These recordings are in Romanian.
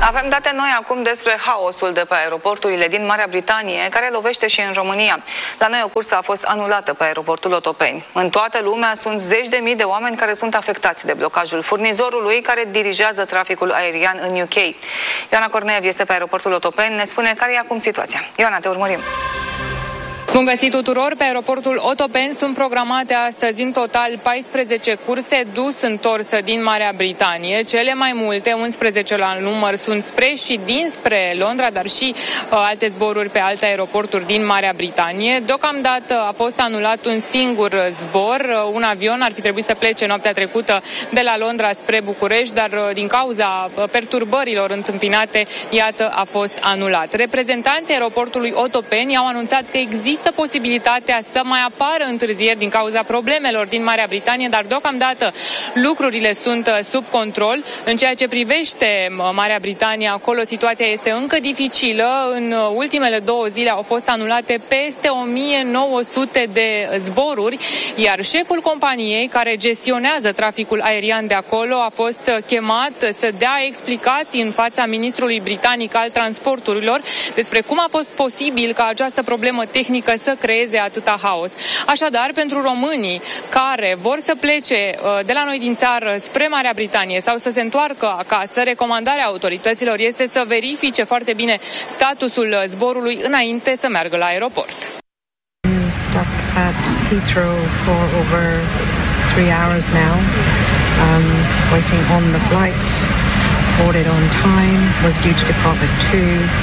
Avem date noi acum despre haosul de pe aeroporturile din Marea Britanie, care lovește și în România. La noi o cursă a fost anulată pe aeroportul Otopeni. În toată lumea sunt zeci de mii de oameni care sunt afectați de blocajul furnizorului care dirigează traficul aerian în UK. Ioana Corneev este pe aeroportul Otopeni, ne spune care e acum situația. Ioana, te urmărim. Bun găsit tuturor! Pe aeroportul Otopeni sunt programate astăzi în total 14 curse dus-întors din Marea Britanie. Cele mai multe, 11 la număr, sunt spre și dinspre Londra, dar și alte zboruri pe alte aeroporturi din Marea Britanie. Deocamdată a fost anulat un singur zbor. Un avion ar fi trebuit să plece noaptea trecută de la Londra spre București, dar din cauza perturbărilor întâmpinate, iată, a fost anulat. Reprezentanții aeroportului Otopeni au anunțat că există posibilitatea să mai apară întârzieri din cauza problemelor din Marea Britanie, dar deocamdată lucrurile sunt sub control. În ceea ce privește Marea Britanie, acolo situația este încă dificilă. În ultimele 2 zile au fost anulate peste 1900 de zboruri, iar șeful companiei care gestionează traficul aerian de acolo a fost chemat să dea explicații în fața ministrului britanic al transporturilor despre cum a fost posibil ca această problemă tehnică să creeze atâta haos. Așadar, pentru românii care vor să plece de la noi din țară spre Marea Britanie sau să se întoarcă acasă, recomandarea autorităților este să verifice foarte bine statusul zborului înainte să meargă la aeroport. Stuck at Heathrow for over 3 hours now, waiting on the flight, boarded on time, was due to depart at 2,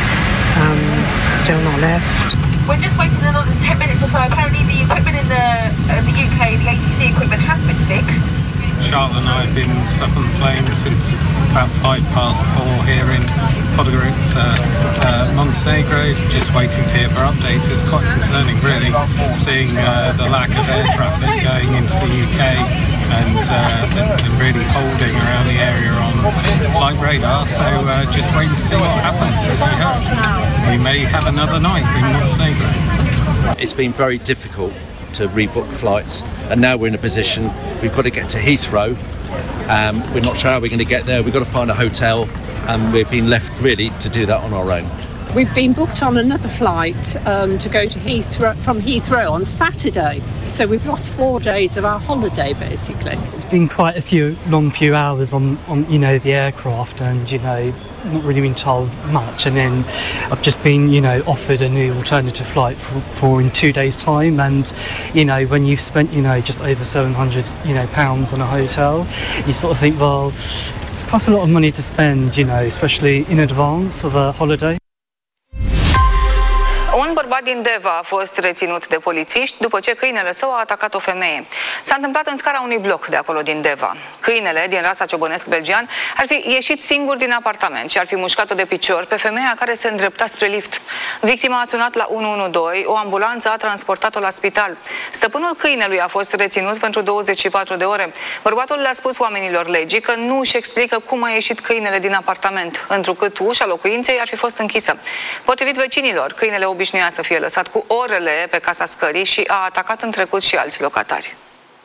still not left. We're just waiting another 10 minutes or so. Apparently the equipment in the UK, the ATC equipment has been fixed. Charlotte and I have been stuck on the plane since about 4:05 here in Podgorica, Montenegro, just waiting to hear for updates. It's quite concerning, really, seeing the lack of air traffic going into the UK and really holding around the area on flight radar. So just wait and see what happens, as you heard. We may have another night in Montenegro. It's been very difficult to rebook flights, and now we're in a position we've got to get to Heathrow. We're not sure how we're going to get there. We've got to find a hotel, and we've been left really to do that on our own. We've been booked on another flight to go to Heathrow from Heathrow on Saturday, so we've lost 4 days of our holiday basically. It's been quite a long few hours on the aircraft, and not really been told much, and then I've just been offered a new alternative flight for in 2 days time, and when you've spent just over £700 on a hotel, you sort of think, well, it's quite a lot of money to spend, especially in advance of a holiday. Un bărbat din Deva a fost reținut de polițiști după ce câinele său a atacat o femeie. S-a întâmplat în scara unui bloc de acolo din Deva. Câinele, din rasa ciobănesc belgian, ar fi ieșit singur din apartament și ar fi mușcat-o de picior pe femeia care se îndrepta spre lift. Victima a sunat la 112, o ambulanță a transportat-o la spital. Stăpânul câinelui a fost reținut pentru 24 de ore. Bărbatul le-a spus oamenilor legii că nu își explică cum a ieșit câinele din apartament, întrucât ușa locuinței ar fi fost închisă. Potrivit vecinilor, câinele obișnuia să fie lăsat cu orele pe casa scării și a atacat în trecut și alți locatari.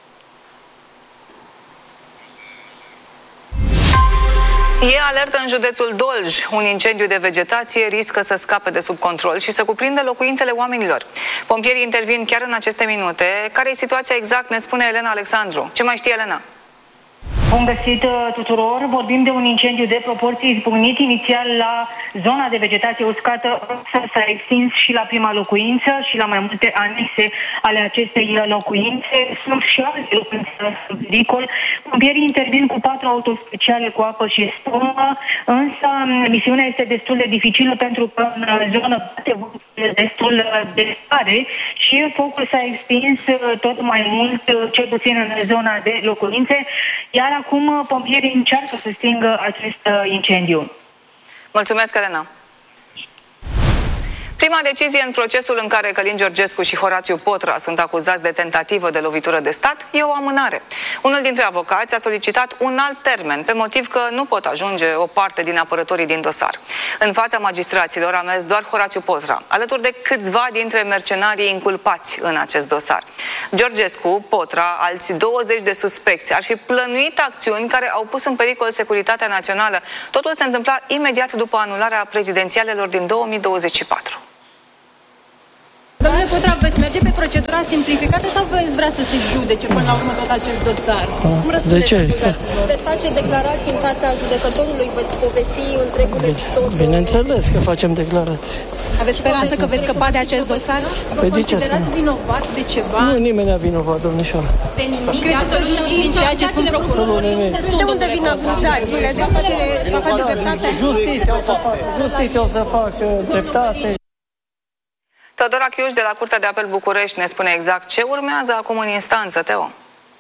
E alertă în județul Dolj. Un incendiu de vegetație riscă să scape de sub control și să cuprindă locuințele oamenilor. Pompierii intervin chiar în aceste minute. Care e situația exact, ne spune Elena Alexandru. Ce mai știe Elena? Bun găsit tuturor! Vorbim de un incendiu de proporții izbucnit inițial la zona de vegetație uscată, însă s-a extins și la prima locuință și la mai multe anexe ale acestei locuințe. Sunt și alte locuințe în pericol. Pompierii intervin cu 4 autospeciale cu apă și spumă, însă misiunea este destul de dificilă pentru că în zonă bate destul de tare și focul s-a extins tot mai mult, cel puțin în zona de locuințe, iar acum pompierii încearcă să stingă acest incendiu. Mulțumesc, Elena! Prima decizie în procesul în care Călin Georgescu și Horațiu Potra sunt acuzați de tentativă de lovitură de stat e o amânare. Unul dintre avocați a solicitat un alt termen, pe motiv că nu pot ajunge o parte din apărătorii din dosar. În fața magistraților a mers doar Horațiu Potra, alături de câțiva dintre mercenarii inculpați în acest dosar. Georgescu, Potra, alți 20 de suspecți ar fi plănuit acțiuni care au pus în pericol securitatea națională. Totul se întâmpla imediat după anularea prezidențialelor din 2024. Domnule Potra, veți merge pe procedura simplificată sau veți vrea să se judece până la urmă tot acest dosar? De ce? Veți face declarații în fața judecătorului, veți povesti întregul tot? Bineînțeles că facem declarații. Aveți speranță că veți scăpa de acest dosar? Păi de ce să nu? Vinovat de ceva? Nu, nimeni n-a vinovat, domnișoară. De nimic? Credeți că din ceea ce spun procurorii? De unde vin acuzațiile? Va face dreptate? Justiția o să facă dreptate. Teodora Chiuș de la Curtea de Apel București ne spune exact ce urmează acum în instanță. Teo.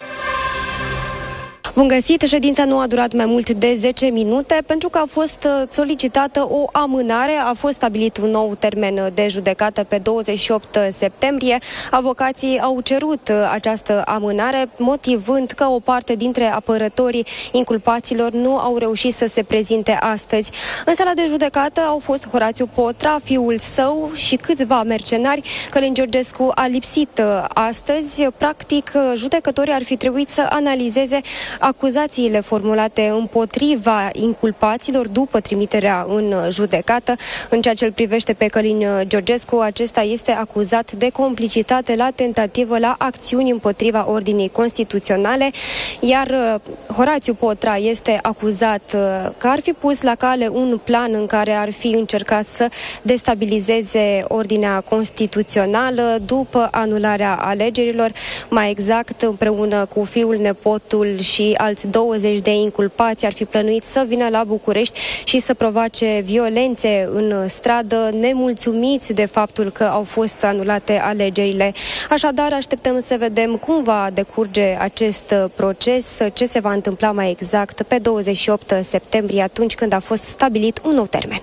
Bun găsit, ședința nu a durat mai mult de 10 minute pentru că a fost solicitată o amânare, a fost stabilit un nou termen de judecată pe 28 septembrie. Avocații au cerut această amânare, motivând că o parte dintre apărătorii inculpaților nu au reușit să se prezinte astăzi. În sala de judecată au fost Horațiu Potra, fiul său și câțiva mercenari. Călin Georgescu a lipsit astăzi. Practic, judecătorii ar fi trebuit să analizeze acuzațiile formulate împotriva inculpaților după trimiterea în judecată. În ceea ce îl privește pe Călin Georgescu, acesta este acuzat de complicitate la tentativă la acțiuni împotriva ordinii constituționale, iar Horațiu Potra este acuzat că ar fi pus la cale un plan în care ar fi încercat să destabilizeze ordinea constituțională după anularea alegerilor, mai exact împreună cu fiul, nepotul și alți 20 de inculpați ar fi plănuit să vină la București și să provoace violențe în stradă, nemulțumiți de faptul că au fost anulate alegerile. Așadar, așteptăm să vedem cum va decurge acest proces, ce se va întâmpla mai exact pe 28 septembrie, atunci când a fost stabilit un nou termen.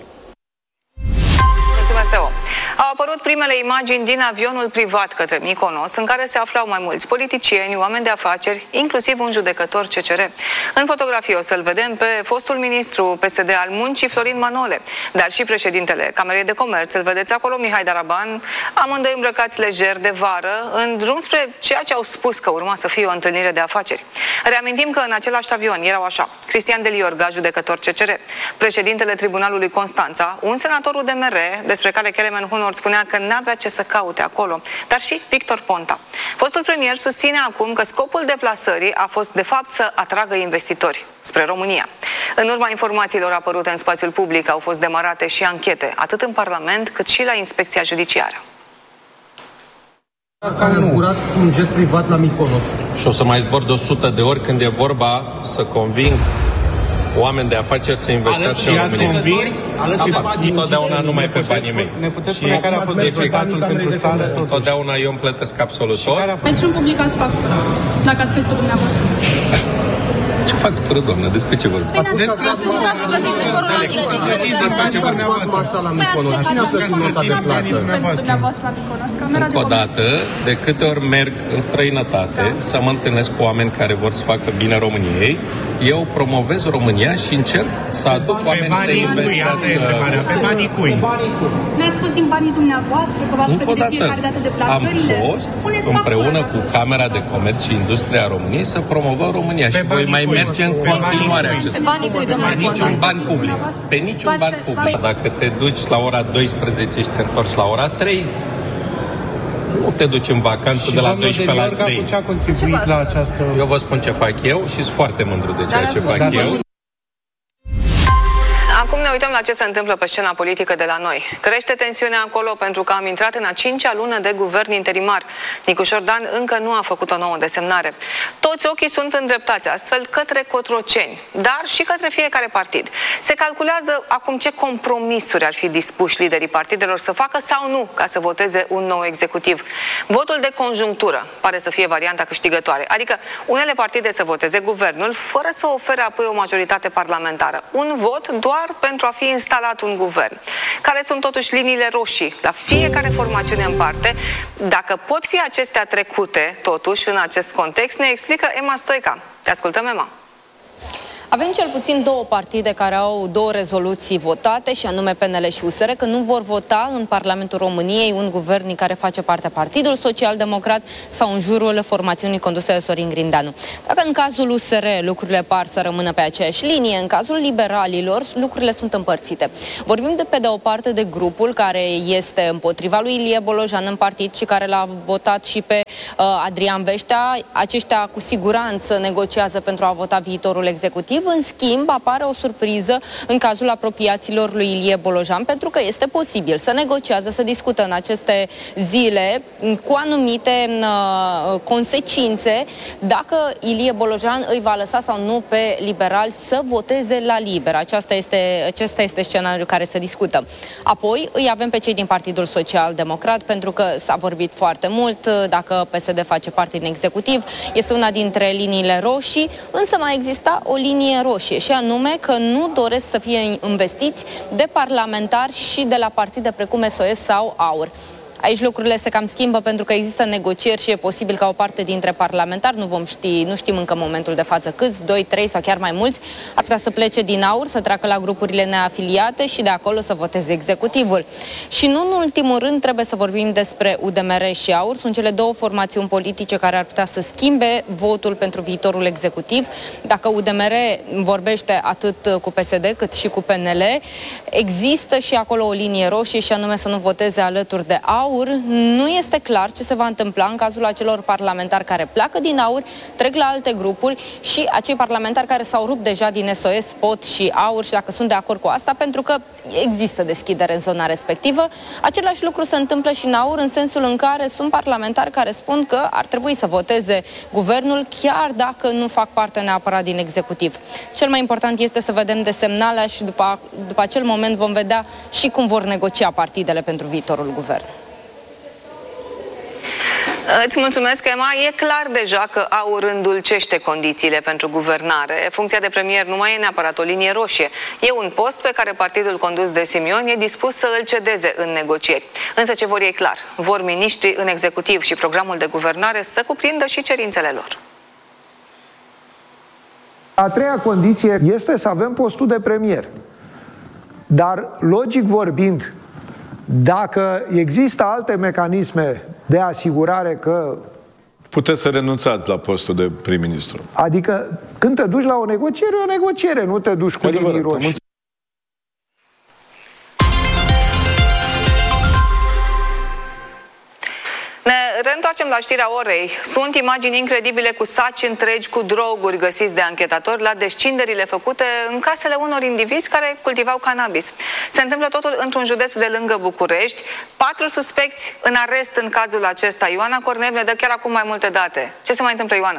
Mulțumesc, Teo. Au apărut primele imagini din avionul privat către Mykonos, în care se aflau mai mulți politicieni, oameni de afaceri, inclusiv un judecător CCR. În fotografie o să-l vedem pe fostul ministru PSD al Muncii, Florin Manole, dar și președintele Camerei de Comerț. Îl vedeți acolo, Mihai Daraban, amândoi îmbrăcați lejer de vară, în drum spre ceea ce au spus că urma să fie o întâlnire de afaceri. Reamintim că în același avion erau așa: Cristian Deliorga, judecător CCR, președintele Tribunalului Constanța, un senator UDMR, despre care Kelemen Hunor spunea că n-avea ce să caute acolo, dar și Victor Ponta. Fostul premier susține acum că scopul deplasării a fost de fapt să atragă investitori spre România. În urma informațiilor apărute în spațiul public au fost demarate și anchete, atât în Parlament cât și la Inspecția Judiciară. Care a zburat cu un jet privat la Mykonos. Și o să mai zbor de 100 de ori când e vorba să conving oameni de afaceri să investească în România. Întotdeauna numai pe banii mei. Și care a fost explicatul pentru țară? Întotdeauna eu îmi plătesc absolut tot. Pentru ce publicați factura, dacă ați plătit dumneavoastră? Ce factură, doamnă? Despre ce vorbim? Despre masa la Mykonos. Cine a plătit nota de plată? Încă o dată, de câte ori merg în străinătate să mă întâlnesc cu oameni care vor să facă bine României, eu promovez România și încerc să aduc oameni să investească. Pe banii cui? Ne-ați spus din banii dumneavoastră că v-ați plătit de fiecare dată de plasările? Am fost împreună cu Camera de Comerț și Industria României să promovăm România și voi mai merge în continuare acest lucru. Pe niciun ban public. Pe niciun ban public. Dacă te duci la ora 12 și te întorci la ora 3, nu te duci în vacanță de la 12 la 3. Ce a contribuit la această... Eu vă spun ce fac eu și sunt foarte mândru de ceea ce fac eu. Acum ne uităm la ce se întâmplă pe scena politică de la noi. Crește tensiunea acolo pentru că am intrat în a 5-a lună de guvern interimar. Nicușor Dan încă nu a făcut o nouă desemnare. Toți ochii sunt îndreptați astfel către Cotroceni, dar și către fiecare partid. Se calculează acum ce compromisuri ar fi dispuși liderii partidelor să facă sau nu ca să voteze un nou executiv. Votul de conjunctură pare să fie varianta câștigătoare, adică unele partide să voteze guvernul fără să ofere apoi o majoritate parlamentară. Un vot doar pentru a fi instalat un guvern. Care sunt totuși liniile roșii la fiecare formațiune în parte? Dacă pot fi acestea trecute, totuși, în acest context, ne explică Emma Stoica. Te ascultăm, Emma. Avem cel puțin două partide care au două rezoluții votate, și anume PNL și USR, că nu vor vota în Parlamentul României un guvern din care face parte Partidul Social-Democrat sau în jurul formațiunii conduse de Sorin Grindeanu. Dacă în cazul USR lucrurile par să rămână pe aceeași linie, în cazul liberalilor lucrurile sunt împărțite. Vorbim pe de o parte de grupul care este împotriva lui Ilie Bolojan în partid și care l-a votat și pe Adrian Veștea. Aceștia cu siguranță negociază pentru a vota viitorul executiv. În schimb, apare o surpriză în cazul apropiaților lui Ilie Bolojan, pentru că este posibil să negociază, să discută în aceste zile cu anumite consecințe dacă Ilie Bolojan îi va lăsa sau nu pe liberali să voteze la liber. Acesta este scenariul care se discută. Apoi îi avem pe cei din Partidul Social-Democrat, pentru că s-a vorbit foarte mult dacă PSD face parte din executiv. Este una dintre liniile roșii, însă mai exista o linie roșie, și anume că nu doresc să fie investiți de parlamentari și de la partide precum SOS sau AUR. Aici lucrurile se cam schimbă, pentru că există negocieri și e posibil ca o parte dintre parlamentari, nu știm încă în momentul de față câți, 2, 3 sau chiar mai mulți, ar putea să plece din AUR, să treacă la grupurile neafiliate și de acolo să voteze executivul. Și nu în ultimul rând trebuie să vorbim despre UDMR și AUR. Sunt cele două formațiuni politice care ar putea să schimbe votul pentru viitorul executiv. Dacă UDMR vorbește atât cu PSD cât și cu PNL, există și acolo o linie roșie, și anume să nu voteze alături de AUR. Nu este clar ce se va întâmpla în cazul acelor parlamentari care pleacă din AUR, trec la alte grupuri, și acei parlamentari care s-au rupt deja din SOS, POT și AUR, și dacă sunt de acord cu asta, pentru că există deschidere în zona respectivă. Același lucru se întâmplă și în AUR, în sensul în care sunt parlamentari care spun că ar trebui să voteze guvernul, chiar dacă nu fac parte neapărat din executiv. Cel mai important este să vedem desemnarea și după acel moment vom vedea și cum vor negocia partidele pentru viitorul guvern. Îți mulțumesc, Emma. E clar deja că AUR îndulcește condițiile pentru guvernare. Funcția de premier nu mai e neapărat o linie roșie. E un post pe care partidul condus de Simion e dispus să îl cedeze în negocieri. Însă ce vor e clar, vor miniștri în executiv și programul de guvernare să cuprindă și cerințele lor. A treia condiție este să avem postul de premier. Dar, logic vorbind, dacă există alte mecanisme de asigurare că... Puteți să renunțați la postul de prim-ministru. Adică, când te duci la o negociere, nu te duci cu linii roșii. Ne reîntoarcem la știrea orei. Sunt imagini incredibile cu saci întregi cu droguri găsiți de anchetatori la descinderile făcute în casele unor indivizi care cultivau cannabis. Se întâmplă totul într-un județ de lângă București. 4 suspecți în arest în cazul acesta. Ioana Cornel ne dă chiar acum mai multe date. Ce se mai întâmplă, Ioana?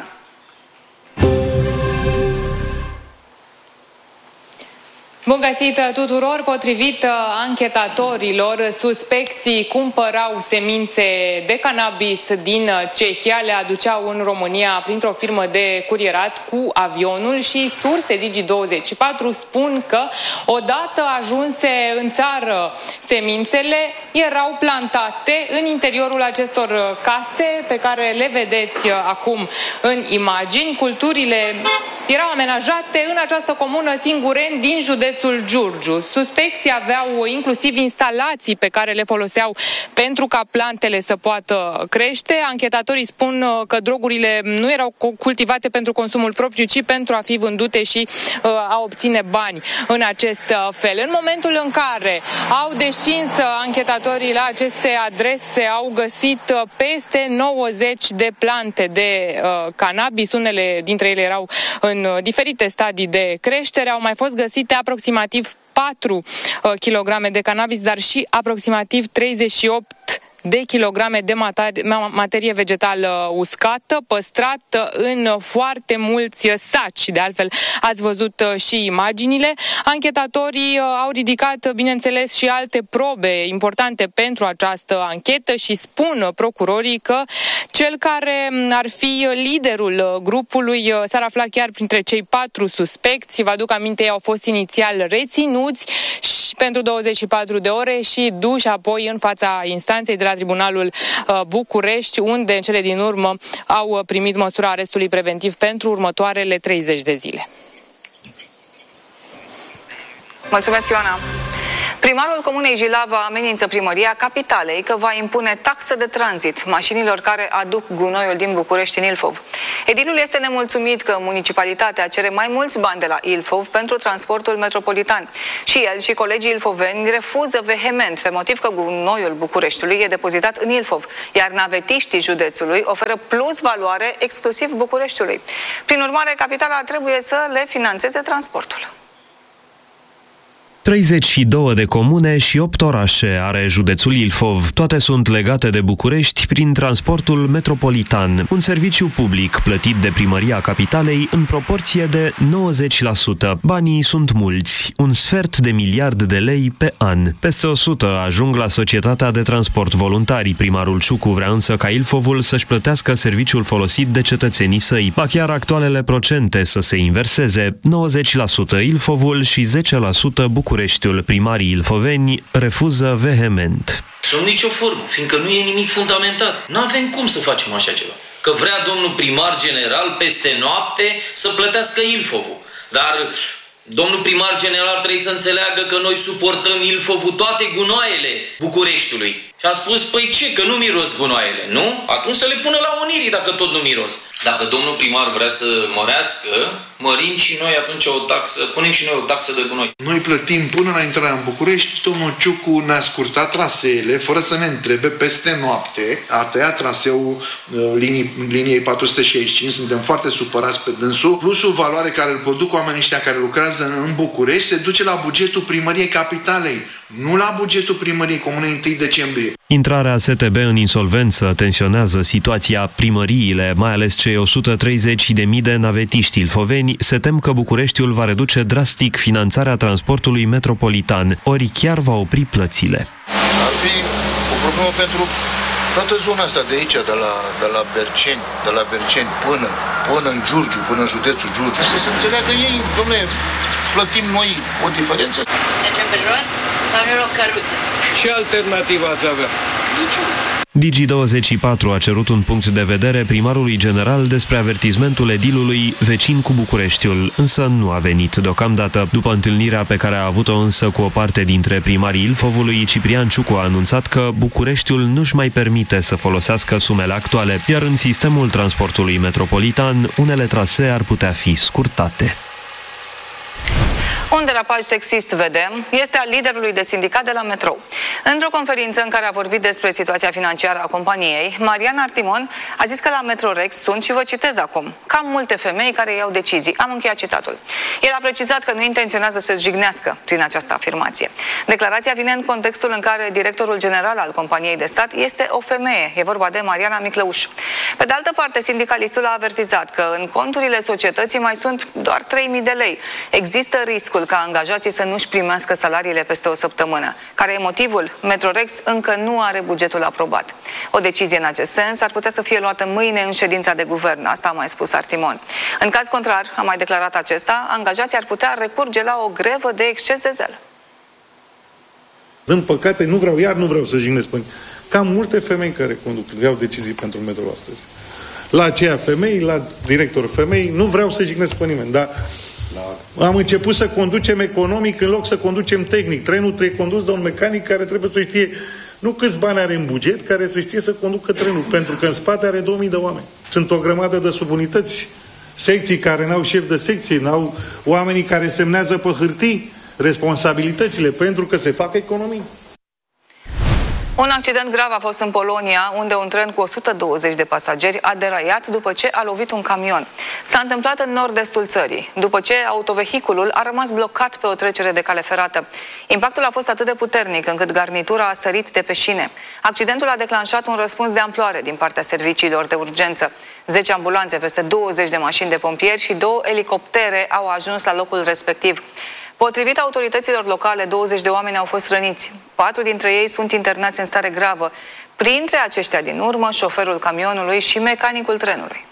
Bun găsit tuturor! Potrivit anchetatorilor, suspecții cumpărau semințe de cannabis din Cehia, le aduceau în România printr-o firmă de curierat cu avionul și surse Digi24 spun că odată ajunse în țară semințele, erau plantate în interiorul acestor case pe care le vedeți acum în imagini. Culturile erau amenajate în această comună Singureni din județul Giurgiu. Suspecții aveau inclusiv instalații pe care le foloseau pentru ca plantele să poată crește. Anchetatorii spun că drogurile nu erau cultivate pentru consumul propriu, ci pentru a fi vândute și a obține bani în acest fel. În momentul în care au descins anchetatorii la aceste adrese, au găsit peste 90 de plante de cannabis. Unele dintre ele erau în diferite stadii de creștere. Au mai fost găsite aproximativ 4 kg de cannabis, dar și aproximativ 38 de kilograme de materie vegetală uscată, păstrată în foarte mulți saci. De altfel, ați văzut și imaginile. Anchetatorii au ridicat, bineînțeles, și alte probe importante pentru această anchetă și spun procurorii că cel care ar fi liderul grupului s-ar afla chiar printre cei 4 suspecți. Vă aduc aminte, ei au fost inițial reținuți pentru 24 de ore și duși apoi în fața instanței de la Tribunalul București, unde în cele din urmă au primit măsura arestului preventiv pentru următoarele 30 de zile. Mulțumesc, Ioana. Primarul Comunei Jilava amenință primăria capitalei că va impune taxă de tranzit mașinilor care aduc gunoiul din București în Ilfov. Edilul este nemulțumit că municipalitatea cere mai mulți bani de la Ilfov pentru transportul metropolitan. Și el și colegii ilfoveni refuză vehement pe motiv că gunoiul Bucureștiului e depozitat în Ilfov, iar navetiștii județului oferă plus valoare exclusiv Bucureștiului. Prin urmare, capitala trebuie să le finanțeze transportul. 32 de comune și 8 orașe are județul Ilfov. Toate sunt legate de București prin transportul metropolitan, un serviciu public plătit de primăria capitalei în proporție de 90%. Banii sunt mulți, 1/2 de miliard de lei pe an. Peste 100 ajung la Societatea de Transport Voluntari. Primarul Ciucu vrea însă ca Ilfovul să-și plătească serviciul folosit de cetățenii săi. Ba chiar actualele procente să se inverseze, 90% Ilfovul și 10% Bucureștiul. Primarii ilfoveni refuză vehement. Sub nicio formă, fiindcă nu e nimic fundamentat. Nu avem cum să facem așa ceva. Că vrea domnul primar general peste noapte să plătească Ilfovul. Dar domnul primar general trebuie să înțeleagă că noi suportăm Ilfovul toate gunoaiele Bucureștiului. Și a spus, păi ce, că nu miros gunoaiele, nu? Atunci să le pună la unirii dacă tot nu miros. Dacă domnul primar vrea să mărească, mărim și noi atunci o taxă, punem și noi o taxă de gunoi. Noi plătim până la intrarea în București, domnul Ciucu ne-a scurtat traseele, fără să ne întrebe, peste noapte, a tăiat traseul liniei 465, suntem foarte supărați pe dânsul, plusul valoare care îl produc oamenii ăștia care lucrează în București se duce la bugetul primăriei capitalei, nu la bugetul primăriei Comunei 1 decembrie. Intrarea STB în insolvență tensionează situația. Primăriile, mai ales cei 130.000 de navetiști ilfoveni, se tem că Bucureștiul va reduce drastic finanțarea transportului metropolitan, ori chiar va opri plățile. Ar fi o problemă pentru toată zona asta de aici, de la Berceni până în Giurgiu, până în județul Giurgiu. Să se înțeleagă ei, dom'le, plătim noi o diferență. Mergem pe jos, la mijloc căruță. Ce alternativă ați avea? Digi24 a cerut un punct de vedere primarului general despre avertismentul edilului vecin cu Bucureștiul, însă nu a venit deocamdată. După întâlnirea pe care a avut-o însă cu o parte dintre primarii Ilfovului, Ciprian Ciucu a anunțat că Bucureștiul nu-și mai permite să folosească sumele actuale, iar în sistemul transportului metropolitan, unele trasee ar putea fi scurtate. Un derapaj sexist, vedem, este al liderului de sindicat de la Metrou. Într-o conferință în care a vorbit despre situația financiară a companiei, Marian Artimon a zis că la Metrorex sunt, și vă citez acum, cam multe femei care iau decizii. Am încheiat citatul. El a precizat că nu intenționează să-și jignească prin această afirmație. Declarația vine în contextul în care directorul general al companiei de stat este o femeie. E vorba de Mariana Miclăuș. Pe de altă parte, sindicalistul a avertizat că în conturile societății mai sunt doar 3.000 de lei. Există riscul ca angajații să nu-și primească salariile peste o săptămână. Care e motivul? Metrorex încă nu are bugetul aprobat. O decizie în acest sens ar putea să fie luată mâine în ședința de guvern. Asta a mai spus Artimon. În caz contrar, a mai declarat acesta, angajații ar putea recurge la o grevă de exces de zel. Din păcate, nu vreau să jignesc pe cam multe femei care iau decizii pentru Metrou astăzi. La aceea femei, la director femei, nu vreau să jignesc pe nimeni, dar am început să conducem economic în loc să conducem tehnic. Trenul trebuie condus de un mecanic care trebuie să știe nu câți bani are în buget, care să știe să conducă trenul, pentru că în spate are 2000 de oameni. Sunt o grămadă de subunități, secții care n-au șef de secție, n-au oamenii care semnează pe hârtii responsabilitățile, pentru că se fac economii. Un accident grav a fost în Polonia, unde un tren cu 120 de pasageri a deraiat după ce a lovit un camion. S-a întâmplat în nord-estul țării, după ce autovehiculul a rămas blocat pe o trecere de cale ferată. Impactul a fost atât de puternic încât garnitura a sărit de pe șine. Accidentul a declanșat un răspuns de amploare din partea serviciilor de urgență. 10 ambulanțe, peste 20 de mașini de pompieri și 2 elicoptere au ajuns la locul respectiv. Potrivit autorităților locale, 20 de oameni au fost răniți. 4 dintre ei sunt internați în stare gravă. Printre aceștia din urmă, șoferul camionului și mecanicul trenului.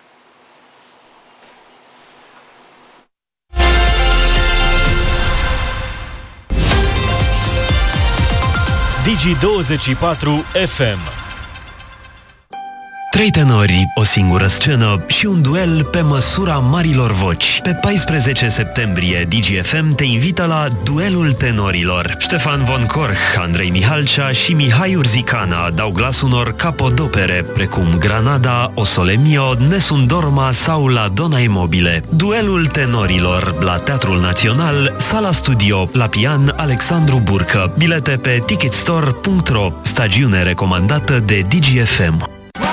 Digi24 FM. 3 tenori, o singură scenă și un duel pe măsura marilor voci. Pe 14 septembrie, DGFM te invită la Duelul Tenorilor. Ștefan von Korch, Andrei Mihalcea și Mihai Urzicana dau glas unor capodopere, precum Granada, O Sole Mio, Nessun Dorma sau La Donna e Mobile. Duelul Tenorilor la Teatrul Național, Sala Studio, la Pian Alexandru Burcă. Bilete pe ticketstore.ro. Stagiune recomandată de DGFM.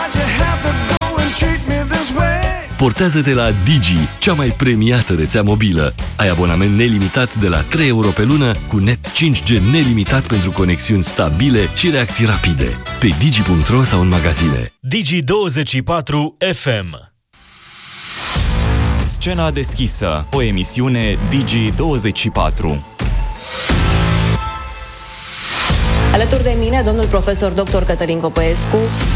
Portează-te la Digi, cea mai premiată rețea mobilă. Ai abonament nelimitat de la 3 euro pe lună, cu net 5G nelimitat pentru conexiuni stabile și reacții rapide. Pe digi.ro sau în magazine. Digi24 FM. Scena deschisă, o emisiune Digi24. Alături de mine, domnul profesor dr. Cătălin Copăescu.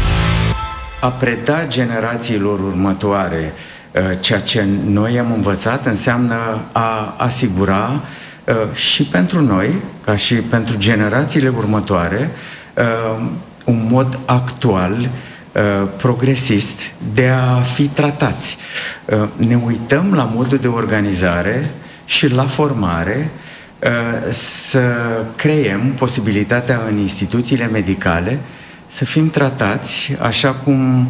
A preda generațiilor următoare ceea ce noi am învățat înseamnă a asigura și pentru noi, ca și pentru generațiile următoare, un mod actual, progresist, de a fi tratați. Ne uităm la modul de organizare și la formare, să creăm posibilitatea în instituțiile medicale să fim tratați așa cum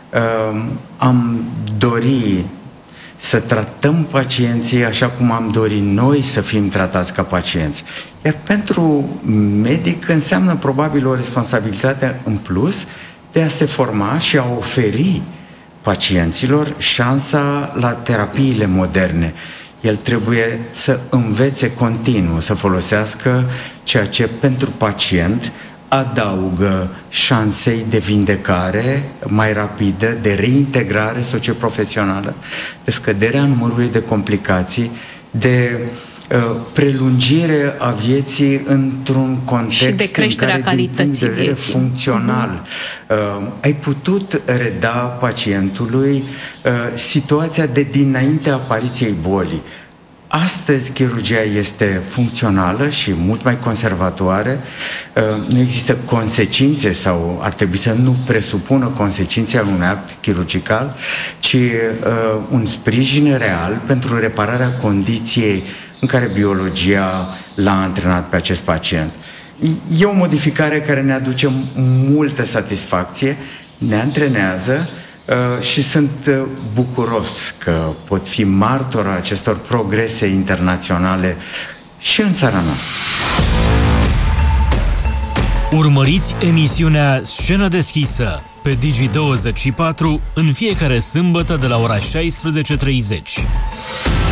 am dori să tratăm pacienții, așa cum am dori noi să fim tratați ca pacienți. Iar pentru medic înseamnă probabil o responsabilitate în plus de a se forma și a oferi pacienților șansa la terapiile moderne. El trebuie să învețe continuu, să folosească ceea ce pentru pacient adaugă șansei de vindecare mai rapidă, de reintegrare socioprofesională, de scăderea numărului de complicații, de prelungire a vieții într-un context de creșterea în care, din punct de vedere vieții funcțional, ai putut reda pacientului situația de dinaintea apariției bolii. Astăzi chirurgia este funcțională și mult mai conservatoare, nu există consecințe sau ar trebui să nu presupună consecințe al unui act chirurgical, ci un sprijin real pentru repararea condiției în care biologia l-a antrenat pe acest pacient. E o modificare care ne aduce multă satisfacție, ne antrenează și sunt bucuros că pot fi martor a acestor progrese internaționale și în țara noastră. Urmăriți emisiunea Scenă deschisă pe Digi24 în fiecare sâmbătă de la ora 16:30.